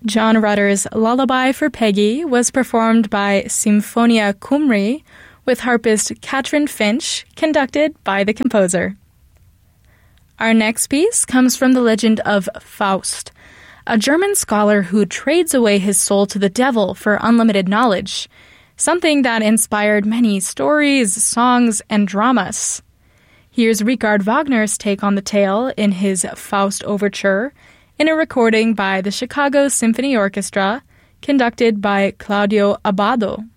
John Rutter's Lullaby for Peggy was performed by Symphonia Cymru with harpist Katrin Finch, conducted by the composer. Our next piece comes from the legend of Faust, a German scholar who trades away his soul to the devil for unlimited knowledge, something that inspired many stories, songs, and dramas. Here's Richard Wagner's take on the tale in his Faust Overture, in a recording by the Chicago Symphony Orchestra, conducted by Claudio Abbado.